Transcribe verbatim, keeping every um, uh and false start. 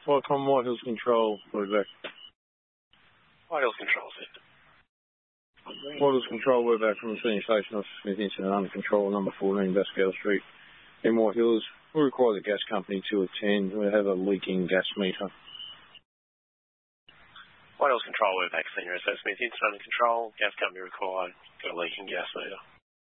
Welcome, White Hills Control, we're back. White Hills Control, sir. White Hills Control, we're back from the senior station of Smith Incident under control, number fourteen, Bascale Street in White Hills. We require the gas company to attend. We have a leaking gas meter. White Hills Control, we're back, senior assessment. Incident under control, gas company required, got a leaking gas meter.